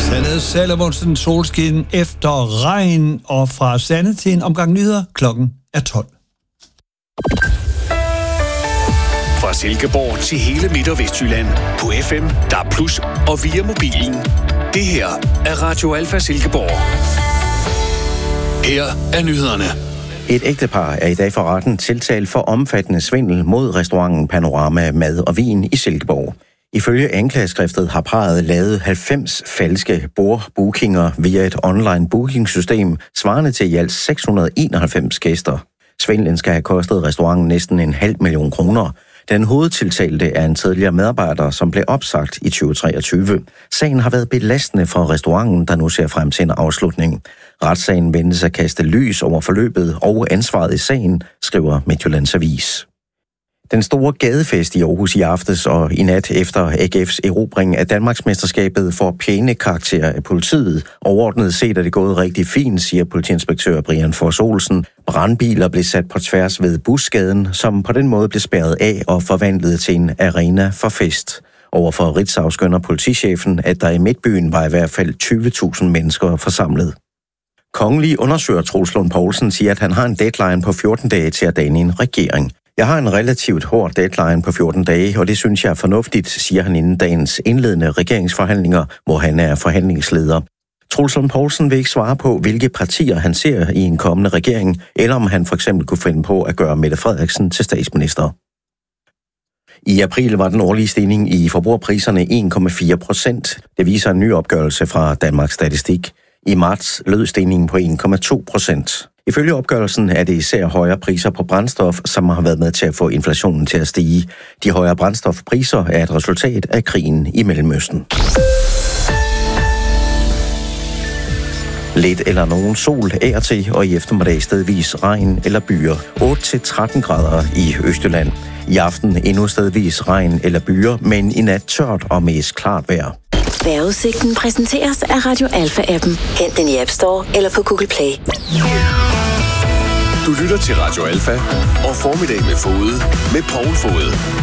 Sanne Salomonsen, solskin efter regn, og fra Sanne til en omgang nyheder. Klokken er 12. Fra Silkeborg til hele Midt- og Vestjylland på FM, DAB+, og via mobilen. Det her er Radio Alfa Silkeborg. Her er nyhederne. Et ægtepar er i dag for retten tiltalt for omfattende svindel mod restauranten Panorama Mad og Vin i Silkeborg. Ifølge anklageskriftet har parret lavet 90 falske bordbookinger via et online bookingsystem, svarende til i alt 691 gæster. Svindlen skal have kostet restauranten næsten 500.000 kroner. Den hovedtiltalte er en tidligere medarbejder, som blev opsagt i 2023. Sagen har været belastende for restauranten, der nu ser frem til en afslutning. Retssagen ventes at kaste lys over forløbet og ansvaret i sagen, skriver Midtjyllands Avis. Den store gadefest i Aarhus i aftes og i nat efter AGF's erobring af Danmarksmesterskabet får pæne karakterer af politiet. Overordnet set er det gået rigtig fint, siger politiinspektør Brian Fors Olsen. Brandbiler blev sat på tværs ved Busgaden, som på den måde blev spærret af og forvandlet til en arena for fest. Overfor Ritzau skønner politichefen, at der i midtbyen var i hvert fald 20.000 mennesker forsamlet. Kongelig undersøger Troels Lund Poulsen siger, at han har en deadline på 14 dage til at danne en regering. Jeg har en relativt hård deadline på 14 dage, og det synes jeg er fornuftigt, siger han inden dagens indledende regeringsforhandlinger, hvor han er forhandlingsleder. Troels Lund Poulsen vil ikke svare på, hvilke partier han ser i en kommende regering, eller om han for eksempel kunne finde på at gøre Mette Frederiksen til statsminister. I april var den årlige stigning i forbrugerpriserne 1,4%. Det viser en ny opgørelse fra Danmarks Statistik. I marts lød stigningen på 1,2%. Ifølge opgørelsen er det især højere priser på brændstof, som har været med til at få inflationen til at stige. De højere brændstofpriser er et resultat af krigen i Mellemøsten. Lidt eller nogen sol af og til, og i eftermiddag stedvis regn eller byer. 8-13 grader i Østjylland. I aften endnu stedvis regn eller byer, men i nat tørt og mest klart vejr. Vejrudsigten præsenteres af Radio Alfa-appen. Hent den i App Store eller på Google Play. Du lytter til Radio Alfa og Formiddag med Fode med Poul Fode.